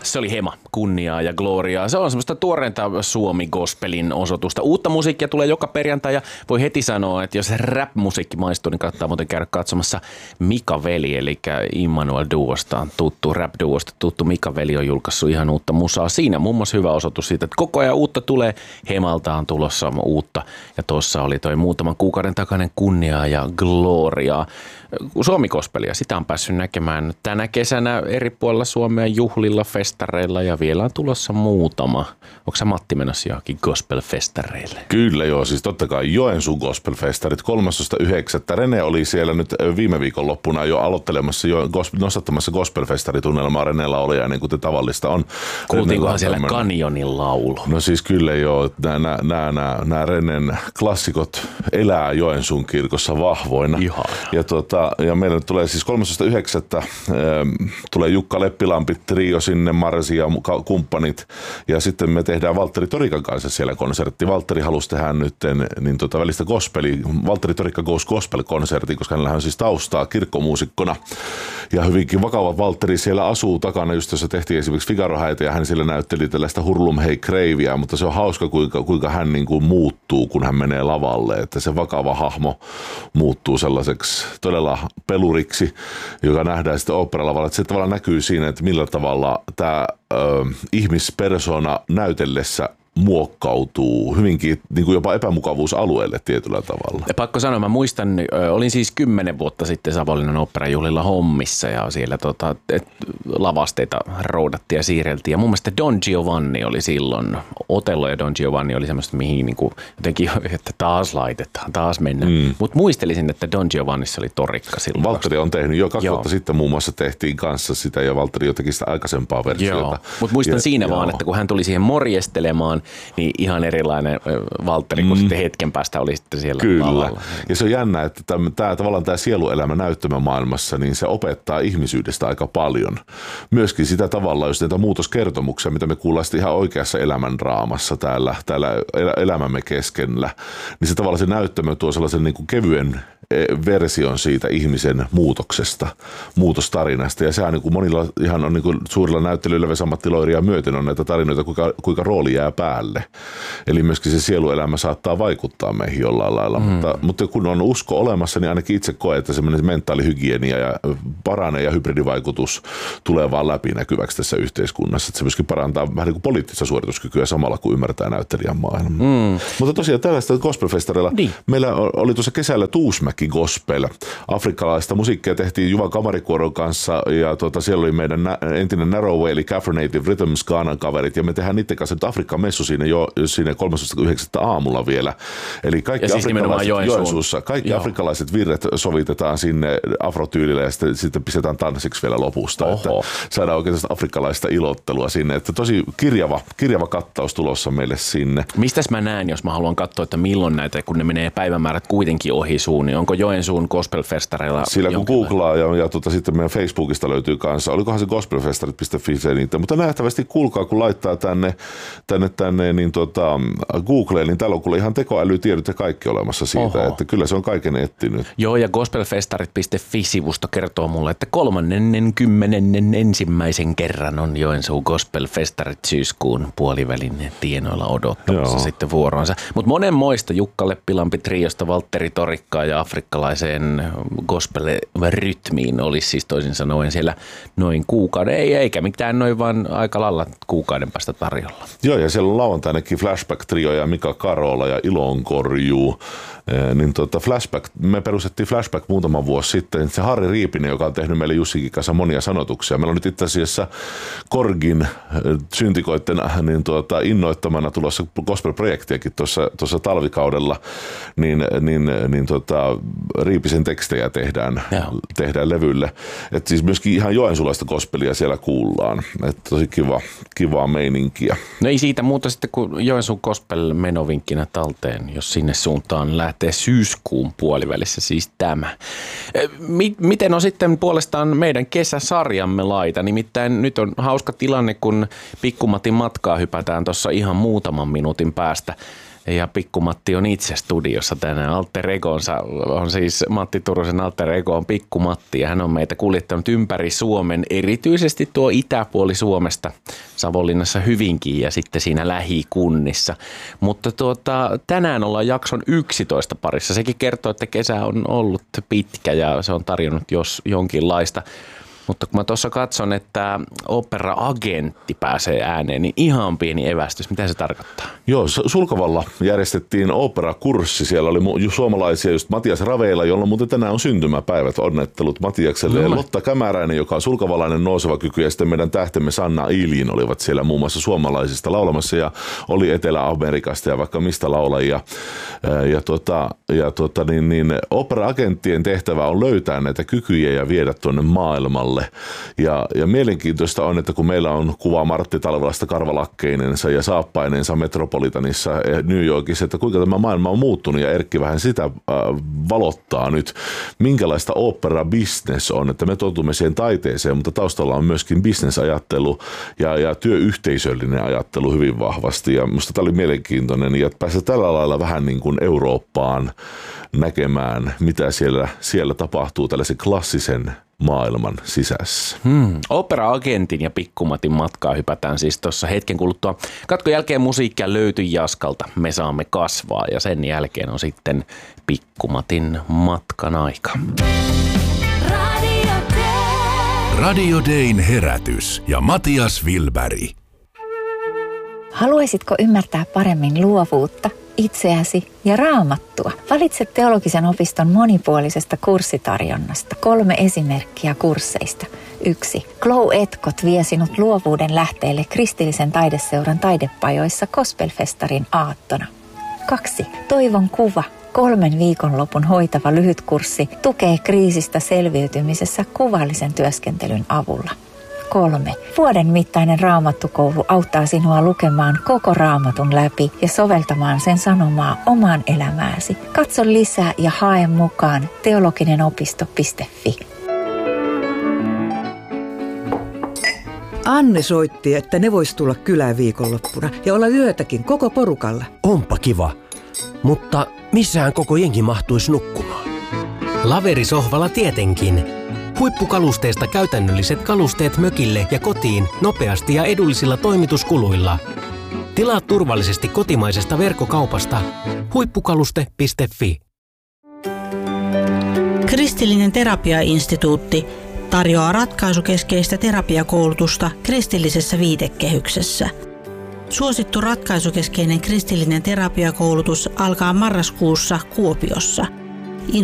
Se oli Hema, kunniaa ja gloriaa. Se on semmoista tuoreinta Suomi-gospelin osoitusta. Uutta musiikkia tulee joka perjantai ja voi heti sanoa, että jos rap-musiikki maistuu, niin kannattaa muuten käydä katsomassa Mika Veli, eli Immanuel Duosta tuttu, rap-duosta tuttu Mika Veli on julkaissut ihan uutta musaa. Siinä muun muassa hyvä osoitus siitä, että koko ajan uutta tulee. Hemalta on tulossa uutta ja tuossa oli toi muutaman kuukauden takainen kunniaa ja gloriaa. Suomi-gospelia, sitä on päässyt näkemään tänä kesänä eri puolilla Suomea juhlilla, festareilla ja vielä on tulossa muutama. Onko sä Matti menossa johonkin gospel-festareille? Kyllä joo, siis totta kai Joensuun gospel-festarit 13.9. Rene oli siellä nyt viime viikon loppuna jo aloittelemassa, nostattamassa gospel-festaritunnelmaa. Reneellä oli ja niin kuin tavallista on. Kuultiinkohan siellä Kanjonin laulu? No siis kyllä joo, nämä Renen klassikot elää Joensuun kirkossa vahvoina. Ja meillä nyt tulee siis 13.9. Tulee Jukka Leppilampi trio sinne, Marsi ja kumppanit. Ja sitten me tehdään Valtteri Torikan kanssa siellä konsertti. Valtteri halusi tehdä nyt niin välistä gospeli, Valtteri Torikka Goes Gospel-konsertin, koska hänellä on siis taustaa kirkkomuusikkona. Ja hyvinkin vakava Valtteri siellä asuu takana, just jossa tehtiin esimerkiksi Figaro-häitä ja hän siellä näytteli tällaista Hurlum Hei Kreiviä, mutta se on hauska kuinka hän niin kuin muuttuu, kun hän menee lavalle, että se vakava hahmo muuttuu sellaiseksi todella peluriksi, joka nähdään sitten oopperalavalla. Se tavallaan näkyy siinä, että millä tavalla tämä ihmispersona näytellessä muokkautuu hyvinkin niin kuin jopa epämukavuusalueelle tietyllä tavalla. Ja pakko sanoa, mä muistan, olin siis 10 vuotta sitten Savonlinnan oopperajuhlilla hommissa ja siellä lavasteita roudattiin ja siirreltiin. Ja mun mielestä Don Giovanni oli silloin, Otello ja Don Giovanni oli semmoista, mihin niin kuin jotenkin, että taas laitetaan, taas mennään. Mutta muistelisin, että Don Giovannissa oli Torikka silloin. Valtteri on tehnyt jo 2 vuotta sitten muun muassa tehtiin kanssa sitä ja Valtteri jo teki sitä aikaisempaa versiota. Mutta muistan siinä vaan, että kun hän tuli siihen morjestelemaan, niin ihan erilainen Valtteri, kun sitten hetken päästä oli sitten siellä lavalla. Ja se on jännä, että tämä sieluelämä näyttämömaailmassa, niin se opettaa ihmisyydestä aika paljon. Myöskin sitä tavalla, jos näitä muutoskertomuksia, mitä me kuullaan ihan oikeassa elämändraamassa täällä elämämme keskellä, niin se tavallaan se näyttämö tuo sellaisen niin kuin kevyen version siitä ihmisen muutoksesta, muutostarinasta. Ja sehän niin kuin monilla ihan on niin kuin suurilla näyttelyillä Vesa-Matti Loiria myöten on näitä tarinoita, kuinka rooli jää päälle. Eli myöskin se sieluelämä saattaa vaikuttaa meihin jollain lailla. Mutta kun on usko olemassa, niin ainakin itse koe, että semmoinen mentaalihygienia ja paranee ja hybridivaikutus tulee vaan läpinäkyväksi tässä yhteiskunnassa. Että se myöskin parantaa vähän niin kuin poliittista suorituskykyä samalla, kun ymmärtää näyttelijän maailmaa. Mutta tosiaan tällaista gospelfestareilla meillä oli tuossa kesällä Tuusmäki Gospel. Afrikkalaista musiikkia tehtiin Juvan kamarikuoron kanssa ja siellä oli meidän entinen Narrow eli Afro Native Rhythms Ghanan kaverit ja me tehdään niiden kanssa nyt Afrikka-messu siinä 13.9. aamulla vielä. Eli kaikki siis Joensuussa, kaikki afrikkalaiset virret sovitetaan sinne afrotyylillä ja sitten pistetään tanssiksi vielä lopusta. Että saadaan oikein afrikkalaista ilottelua sinne. Että tosi kirjava kattaus tulossa meille sinne. Mistäs mä näen, jos mä haluan katsoa, että milloin näitä, kun ne menee päivämäärät kuitenkin ohi suun, niin onko Joensuun gospelfestareilla? Sillä kun googlaa ja sitten meidän Facebookista löytyy kanssa, olikohan se gospelfestarit.fi se niitä, mutta nähtävästi kuulkaa, kun laittaa tänne niin Googleen, niin täällä on kuule ihan tekoälytiedot ja kaikki olemassa siitä, että kyllä se on kaiken etsinyt. Joo, ja gospelfestarit.fi-sivusto kertoo mulle, että 31. kerran on Joensuun gospelfestarit syyskuun puolivälin tienoilla odottamassa sitten vuoroonsa. Mutta monenmoista Jukka Leppilampi triosta, Valtteri Torikkaa ja afrikkalaiseen gospel-rytmiin olisi siis toisin sanoen siellä noin kuukauden, eikä mitään noin vaan aika lailla kuukauden päästä tarjolla. Joo, ja siellä on lauantainakin Flashback-trio ja Mika Karola ja Ilonkorjuu. Me perustettiin Flashback muutama vuosi sitten. Se Harri Riipinen, joka on tehnyt meille Jussikin kanssa monia sanotuksia. Meillä on nyt itse asiassa Korgin syntikoitten innoittamana tulossa gospel-projektiakin tuossa talvikaudella. Riipisen tekstejä tehdään levylle. Et siis myöskin ihan joensuulaista gospelia siellä kuullaan. Et tosi kivaa meininkiä. No ei siitä muuta sitten kuin Joensuun gospel menovinkkinä talteen, jos sinne suuntaan lähtee syyskuun puolivälissä siis tämä. Miten on sitten puolestaan meidän kesäsarjamme laita? Nimittäin nyt on hauska tilanne, kun Pikkumatin matkaa hypätään tuossa ihan muutaman minuutin päästä. Ja Pikku-Matti on itse studiossa tänään. Alter egonsa on siis Matti Turusen alter ego on Pikku-Matti ja hän on meitä kuljettanut ympäri Suomen, erityisesti tuo itäpuoli Suomesta, Savonlinnassa hyvinkin ja sitten siinä lähikunnissa. Mutta tänään ollaan jakson 11 parissa. Sekin kertoo, että kesä on ollut pitkä ja se on tarjonnut jonkinlaista. Mutta kun mä tuossa katson, että opera-agentti pääsee ääneen, niin ihan pieni evästys. Mitä se tarkoittaa? Joo, Sulkavalla järjestettiin operakurssi. Siellä oli suomalaisia just Matias Raveila, jolla muuten tänään on syntymäpäivät. Onnettelut Matiakselle. Ja Lotta Kämäräinen, joka on sulkavalainen nouseva kyky, ja sitten meidän tähtemme Sanna Iilin olivat siellä muun muassa suomalaisista laulamassa ja oli Etelä-Amerikasta ja vaikka mistä laulajia. Opera-agenttien tehtävä on löytää näitä kykyjä ja viedä tuonne maailmalle. Ja mielenkiintoista on, että kun meillä on kuva Martti Talvelasta karvalakkeinensa ja saappainensa Metropolitanissa New Yorkissa, että kuinka tämä maailma on muuttunut ja Erkki vähän sitä valottaa nyt, minkälaista opera-business on, että me totumme siihen taiteeseen, mutta taustalla on myöskin business-ajattelu ja työyhteisöllinen ajattelu hyvin vahvasti ja musta tämä oli mielenkiintoinen ja päästä tällä lailla vähän niin kuin Eurooppaan näkemään, mitä siellä tapahtuu tällaisen klassisen maailman sisässä. Opera-agentin ja Pikku-Matin matkaa hypätään siis tuossa hetken kuluttua. Katkon jälkeen musiikkia löytyi Jaskalta. Me saamme kasvaa ja sen jälkeen on sitten Pikku-Matin matkan aika. Radio Dayn herätys ja Matias Wilberg. Haluaisitko ymmärtää paremmin luovuutta, itseäsi ja Raamattua? Valitse teologisen opiston monipuolisesta kurssitarjonnasta 3 esimerkkiä kursseista. 1. Glow Etkot vie sinut luovuuden lähteelle kristillisen taideseuran taidepajoissa Gospelfestarin aattona. 2. Toivon kuva. 3 viikonlopun hoitava lyhytkurssi tukee kriisistä selviytymisessä kuvallisen työskentelyn avulla. 3. Vuoden mittainen raamattukoulu auttaa sinua lukemaan koko raamatun läpi ja soveltamaan sen sanomaa omaan elämääsi. Katso lisää ja hae mukaan teologinenopisto.fi. Anne soitti, että ne vois tulla kylään viikonloppuna ja olla yötäkin koko porukalla. Onpa kiva, mutta missähän koko jengi mahtuisi nukkumaan? Laverisohvalla tietenkin. Huippukalusteista käytännölliset kalusteet mökille ja kotiin nopeasti ja edullisilla toimituskuluilla. Tilaa turvallisesti kotimaisesta verkkokaupasta huippukaluste.fi. Kristillinen terapiainstituutti tarjoaa ratkaisukeskeistä terapiakoulutusta kristillisessä viitekehyksessä. Suosittu ratkaisukeskeinen kristillinen terapiakoulutus alkaa marraskuussa Kuopiossa.